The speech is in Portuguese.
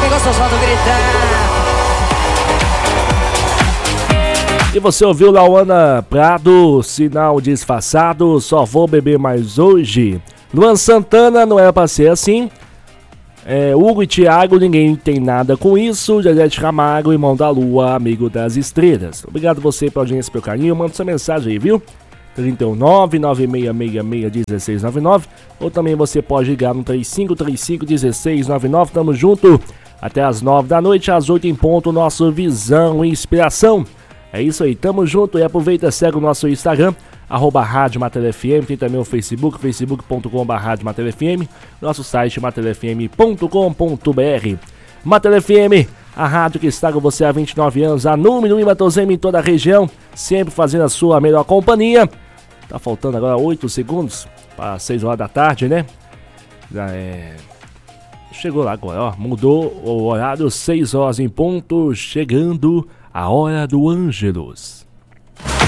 gostosão do gritão. E você ouviu Lauana Prado, Sinal Disfarçado, Só Vou Beber Mais Hoje. Luan Santana, Não Era Pra Ser Assim. Hugo e Thiago, Ninguém Tem Nada Com Isso. Jadete Camargo, Irmão da Lua, Amigo das Estrelas. Obrigado você pela audiência, pelo carinho. Manda sua mensagem aí, viu? 319-9666-1699. Ou também você pode ligar no 3535-1699. Tamo junto até as 9 da noite, às 8 em ponto. Nosso Visão e Inspiração. É isso aí, tamo junto e aproveita, segue o nosso Instagram, @Rádio Matéria FM, tem também o Facebook, facebook.com/Rádio Matéria FM, nosso site materiafm.com.br. Matéria FM, a rádio que está com você há 29 anos, a número 1 em Matosema, em toda a região, sempre fazendo a sua melhor companhia. Tá faltando agora 8 segundos para 6 horas da tarde, né? Chegou lá agora, ó, mudou o horário, 6 horas em ponto, chegando a hora do Ângelus.